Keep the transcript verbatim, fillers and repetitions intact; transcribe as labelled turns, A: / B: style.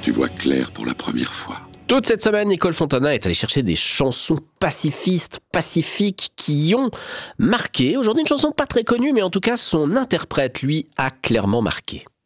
A: tu vois clair pour la première fois.
B: Toute cette semaine, Nicole Fontana est allée chercher des chansons pacifistes, pacifiques, qui ont marqué. Aujourd'hui, une chanson pas très connue, mais en tout cas, son interprète, lui, a clairement marqué.